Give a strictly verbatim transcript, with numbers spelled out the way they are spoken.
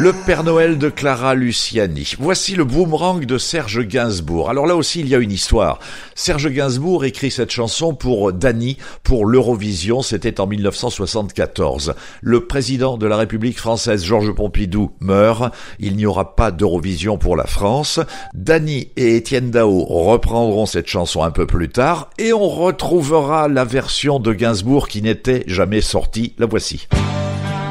Le Père Noël de Clara Luciani. Voici le boomerang de Serge Gainsbourg. Alors là aussi, il y a une histoire. Serge Gainsbourg écrit cette chanson pour Dany, pour l'Eurovision. C'était en mille neuf cent soixante-quatorze. Le président de la République française, Georges Pompidou, meurt. Il n'y aura pas d'Eurovision pour la France. Dany et Étienne Dao reprendront cette chanson un peu plus tard et on retrouvera la version de Gainsbourg qui n'était jamais sortie. La voici.